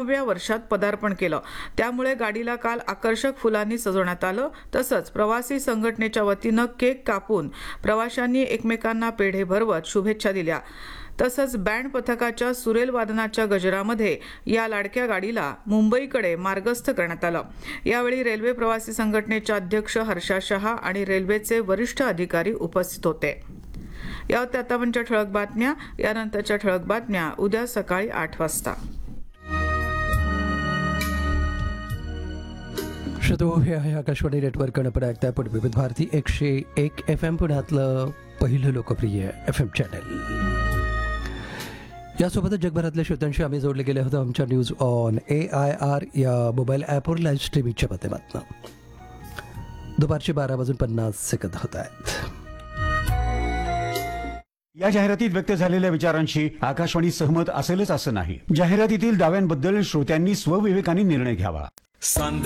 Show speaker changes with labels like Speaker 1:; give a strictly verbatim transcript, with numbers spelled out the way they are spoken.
Speaker 1: पंच्याण्णवाव्या वर्षात पदार्पण केलं. त्यामुळे गाडीला काल आकर्षक फुलांनी सजवण्यात आलं. तसंच प्रवासी संघटनेच्या वतीनं केक कापून प्रवाशांनी एकमेकांना पेढे भरवत शुभेच्छा दिल्या. तसंच बँड पथकाच्या सुरेल वादनाच्या गजरामध्ये या लाडक्या गाडीला मुंबईकडे मार्गस्थ करण्यात आलं. यावेळी रेल्वे प्रवासी संघटनेच्या अध्यक्ष हर्षा शहा आणि रेल्वेचे वरिष्ठ अधिकारी उपस्थित होते. या होत्या आतापर्यंतच्या ठळक बातम्या. यानंतरच्या ठळक बातम्या उद्या सकाळी आठ वाजता.
Speaker 2: श्रोतो, हे आहे आकाशवाणी नेटवर्क आपण ऐकताय पण विविध भारती एकशे एक एफ एम पुण्यातलं पहिलं लोकप्रिय एफ एम चॅनल. यासोबतच जगभरातल्या श्रोत्यांशी आम्ही जोडले गेले होतो आमच्या news on A I R या मोबाईल ॲपवर लाईव्ह स्ट्रीमिंगच्या माध्यमातून. दुपारचे बारा वाजून पन्नास सेकंद होत आहेत.
Speaker 3: या जाहिरातीत व्यक्त झालेल्या विचारांशी आकाशवाणी सहमत असेलच असं नाही. जाहिरातीतील दाव्यांबद्दल श्रोत्यांनी स्वविवेकाने निर्णय घ्यावा.